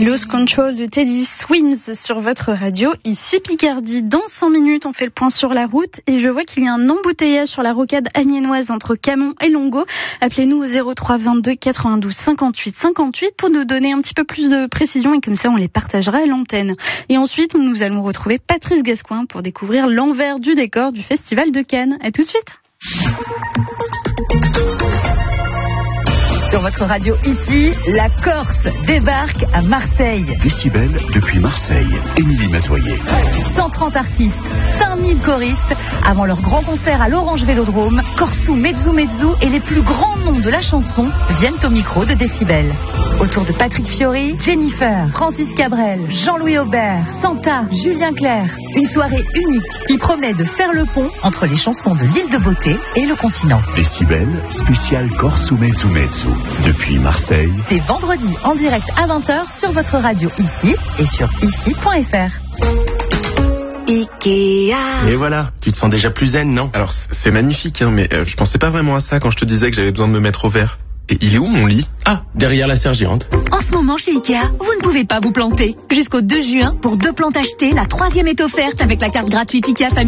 Lost Control de Teddy Swims sur votre radio, ici Picardie. Dans 5 minutes, on fait le point sur la route et je vois qu'il y a un embouteillage sur la rocade amiénoise entre Camon et Longo. Appelez-nous au 03 22 92 58 58 pour nous donner un petit peu plus de précision et comme ça on les partagera à l'antenne. Et ensuite, nous allons retrouver Patrice Gascoin pour découvrir l'envers du décor du Festival de Cannes. À tout de suite. Sur votre radio ici, la Corse débarque à Marseille. Décibel depuis Marseille. Émilie Mazoyer. 130 artistes, 5000 choristes. Avant leur grand concert à l'Orange Vélodrome, Corsou, Mezzo et les plus grands noms de la chanson viennent au micro de Décibel. Autour de Patrick Fiori, Jennifer, Francis Cabrel, Jean-Louis Aubert, Santa, Julien Clerc. Une soirée unique qui promet de faire le pont entre les chansons de l'île de Beauté et le continent. Décibel, spécial Corsou Mezzo. Depuis Marseille. C'est vendredi en direct à 20h sur votre radio ici et sur ici.fr. Ikea. Et voilà, tu te sens déjà plus zen, non? Alors c'est magnifique, mais je pensais pas vraiment à ça quand je te disais que j'avais besoin de me mettre au vert. Et il est où mon lit? Ah, derrière la serre géante. En ce moment chez Ikea, vous ne pouvez pas vous planter. Jusqu'au 2 juin, pour 2 plantes achetées, la 3e est offerte avec la carte gratuite Ikea Famille.